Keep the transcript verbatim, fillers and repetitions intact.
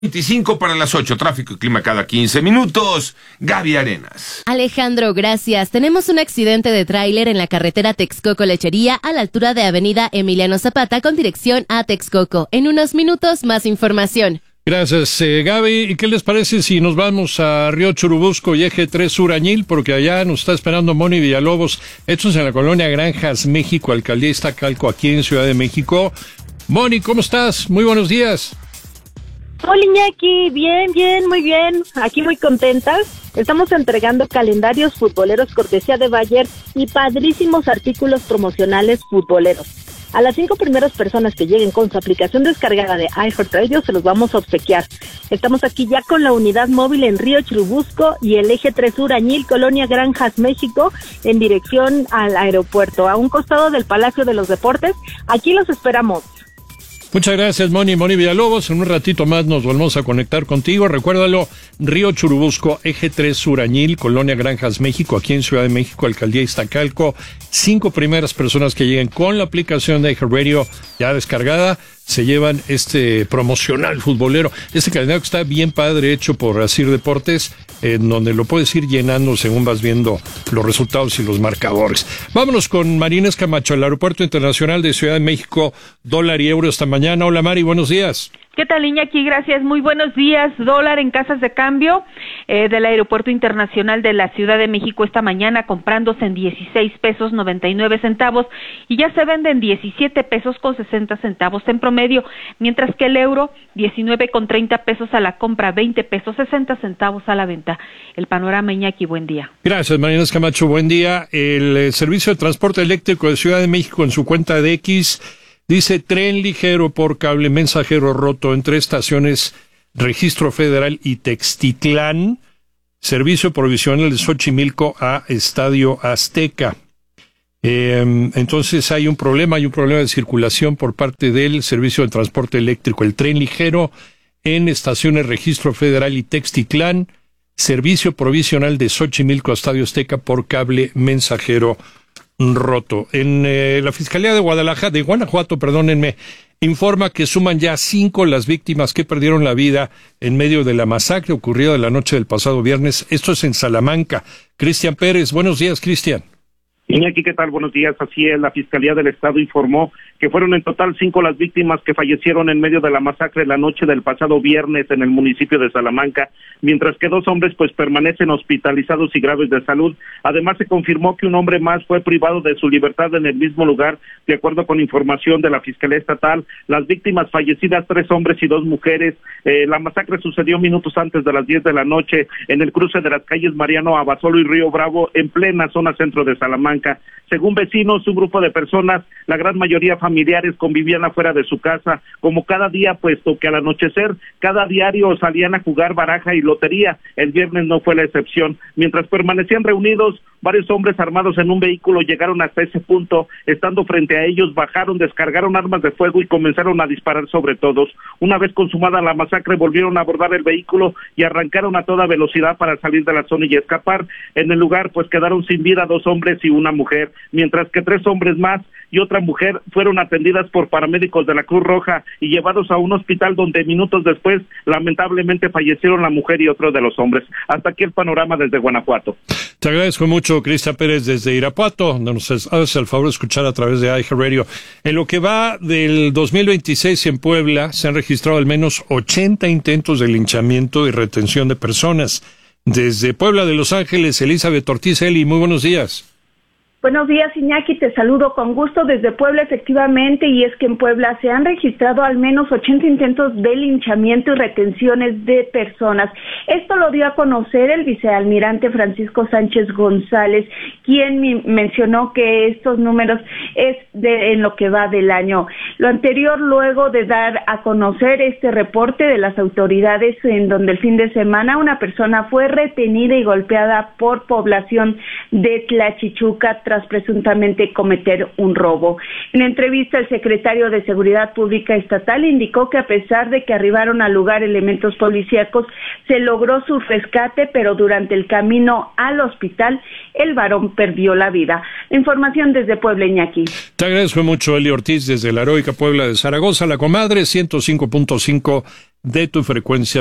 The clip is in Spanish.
veinticinco para las ocho, tráfico y clima cada quince minutos. Gaby Arenas. Alejandro, gracias. Tenemos un accidente de tráiler en la carretera Texcoco-Lechería a la altura de avenida Emiliano Zapata con dirección a Texcoco. En unos minutos, más información. Gracias, eh, Gaby. ¿Y qué les parece si nos vamos a Río Churubusco y Eje tres Sur Añil? Porque allá nos está esperando Moni Villalobos. Esto es en la colonia Granjas, México, Alcaldía Iztacalco, aquí en Ciudad de México. Moni, ¿cómo estás? Muy buenos días. Hola, Iñaki, bien, bien, muy bien, aquí muy contentas. Estamos entregando calendarios futboleros cortesía de Bayer y padrísimos artículos promocionales futboleros. A las cinco primeras personas que lleguen con su aplicación descargada de iHeartRadio se los vamos a obsequiar. Estamos aquí ya con la unidad móvil en Río Churubusco y el Eje tres Sur Añil, Colonia Granjas, México, en dirección al aeropuerto, a un costado del Palacio de los Deportes. Aquí los esperamos. Muchas gracias, Moni. Moni Villalobos, en un ratito más nos volvemos a conectar contigo. Recuérdalo, Río Churubusco, Eje tres Sur Añil, Colonia Granjas, México, aquí en Ciudad de México, Alcaldía Iztacalco. Cinco primeras personas que lleguen con la aplicación de iHeartRadio ya descargada se llevan este promocional futbolero. Este calendario que está bien padre, hecho por Asir Deportes, en donde lo puedes ir llenando según vas viendo los resultados y los marcadores. Vámonos con Marines Camacho, al Aeropuerto Internacional de Ciudad de México, dólar y euro esta mañana. Hola, Mari, buenos días. ¿Qué tal, Iñaki? Gracias, muy buenos días. Dólar en casas de cambio eh, del Aeropuerto Internacional de la Ciudad de México esta mañana comprándose en dieciséis pesos noventa y nueve centavos y ya se vende en diecisiete pesos con sesenta centavos en promedio, mientras que el euro diecinueve con treinta pesos a la compra, veinte pesos sesenta centavos a la venta. El panorama, Iñaki, buen día. Gracias, Marines Camacho, buen día. El eh, Servicio de Transporte Eléctrico de Ciudad de México en su cuenta de X dice tren ligero por cable mensajero roto entre estaciones Registro Federal y Textitlán, servicio provisional de Xochimilco a Estadio Azteca. Eh, entonces hay un problema, hay un problema de circulación por parte del Servicio de Transporte Eléctrico. El tren ligero en estaciones Registro Federal y Textitlán, servicio provisional de Xochimilco a Estadio Azteca por cable mensajero roto. En eh, la Fiscalía de Guadalajara, de Guanajuato, perdónenme, informa que suman ya cinco las víctimas que perdieron la vida en medio de la masacre ocurrida la noche del pasado viernes. Esto es en Salamanca. Cristian Pérez, buenos días, Cristian. Iñaki, ¿qué tal? Buenos días. Así es, la Fiscalía del Estado informó que fueron en total cinco las víctimas que fallecieron en medio de la masacre la noche del pasado viernes en el municipio de Salamanca, mientras que dos hombres pues permanecen hospitalizados y graves de salud. Además, se confirmó que un hombre más fue privado de su libertad en el mismo lugar. De acuerdo con información de la Fiscalía Estatal, las víctimas fallecidas, tres hombres y dos mujeres. Eh, la masacre sucedió minutos antes de las diez de la noche en el cruce de las calles Mariano Abasolo y Río Bravo, en plena zona centro de Salamanca. Según vecinos, un grupo de personas, la gran mayoría familiares, convivían afuera de su casa, como cada día, puesto que al anochecer, cada diario salían a jugar baraja y lotería. El viernes no fue la excepción. Mientras permanecían reunidos, varios hombres armados en un vehículo llegaron hasta ese punto. Estando frente a ellos, bajaron, descargaron armas de fuego y comenzaron a disparar sobre todos. Una vez consumada la masacre, volvieron a abordar el vehículo y arrancaron a toda velocidad para salir de la zona y escapar. En el lugar, pues quedaron sin vida dos hombres y una mujer, mientras que tres hombres más y otra mujer fueron atendidas por paramédicos de la Cruz Roja y llevados a un hospital donde minutos después lamentablemente fallecieron la mujer y otro de los hombres. Hasta aquí el panorama desde Guanajuato. Te agradezco mucho, Cristian Pérez, desde Irapuato, donde nos haces el favor de escuchar a través de iHeartRadio. En lo que va del dos mil veintiséis en Puebla, se han registrado al menos ochenta intentos de linchamiento y retención de personas. Desde Puebla de Los Ángeles, Elizabeth Ortiz Eli, muy buenos días. Buenos días, Iñaki, te saludo con gusto desde Puebla, efectivamente, y es que en Puebla se han registrado al menos ochenta intentos de linchamiento y retenciones de personas. Esto lo dio a conocer el vicealmirante Francisco Sánchez González, quien mencionó que estos números es de en lo que va del año. Lo anterior luego de dar a conocer este reporte de las autoridades en donde el fin de semana una persona fue retenida y golpeada por población de Tlachichuca tras presuntamente cometer un robo. En entrevista, el secretario de Seguridad Pública Estatal indicó que a pesar de que arribaron al lugar elementos policíacos, se logró su rescate, pero durante el camino al hospital, el varón perdió la vida. Información desde Puebla, Iñaki. Te agradezco mucho, Eli Ortiz, desde la heroica Puebla de Zaragoza, la comadre, ciento cinco punto cinco de tu frecuencia